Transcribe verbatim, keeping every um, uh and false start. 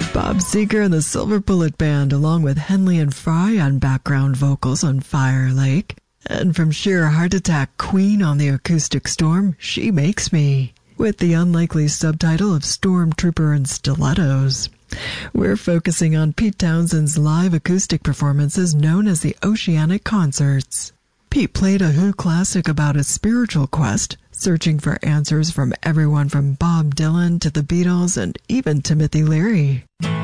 Bob Seger and the Silver Bullet Band, along with Henley and Fry on background vocals on Fire Lake. And from sheer heart attack Queen on the acoustic Storm, She Makes Me, with the unlikely subtitle of Stormtrooper and Stilettos. We're focusing on Pete Townshend's live acoustic performances known as the Oceanic Concerts. Pete played a Who classic about a spiritual quest, searching for answers from everyone from Bob Dylan to the Beatles and even Timothy Leary.